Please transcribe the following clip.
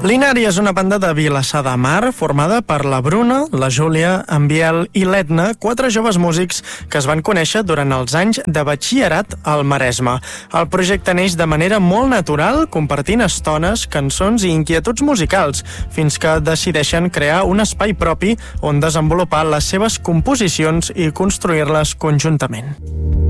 L'Inari és una banda de Vilassar de Mar formada per la Bruna, la Júlia, en Biel i l'Edna, 4 joves músics que es van conèixer durant els anys de batxillerat al Maresme. El projecte neix de manera molt natural, compartint estones, cançons i inquietuds musicals, fins que decideixen crear un espai propi on desenvolupar les seves composicions i construir-les conjuntament.